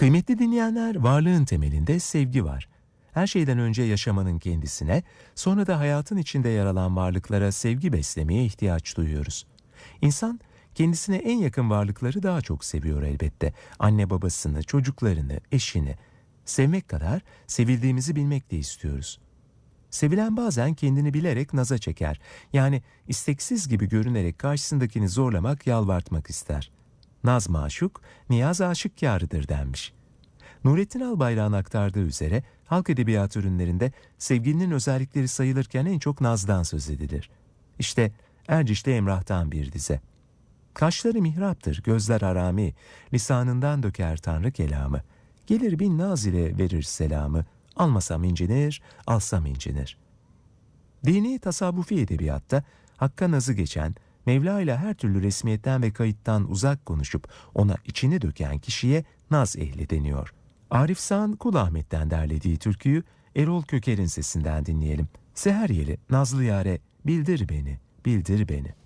Kıymetli dinleyenler, varlığın temelinde sevgi var. Her şeyden önce yaşamanın kendisine, sonra da hayatın içinde yer alan varlıklara sevgi beslemeye ihtiyaç duyuyoruz. İnsan, kendisine en yakın varlıkları daha çok seviyor elbette. Anne babasını, çocuklarını, eşini. Sevmek kadar sevildiğimizi bilmek de istiyoruz. Sevilen bazen kendini bilerek naza çeker. Yani isteksiz gibi görünerek karşısındakini zorlamak, yalvartmak ister. Naz maşuk, niyaz aşıkkârıdır denmiş. Nurettin Albayrak'ın aktardığı üzere halk edebiyatı ürünlerinde sevgilinin özellikleri sayılırken en çok nazdan söz edilir. İşte Erciş'te Emrah'tan bir dize. Kaşları mihraptır, gözler harami, lisanından döker Tanrı kelamı. Gelir bin naz ile verir selamı, almasam incinir, alsam incinir. Dini tasavvufi edebiyatta Hakk'a nazı geçen, Mevla ile her türlü resmiyetten ve kayıttan uzak konuşup ona içini döken kişiye naz ehli deniyor. Arif Sağ'ın Kul Ahmet'ten derlediği türküyü Erol Köker'in sesinden dinleyelim. Seher yeli Nazlı Yare bildir beni, bildir beni.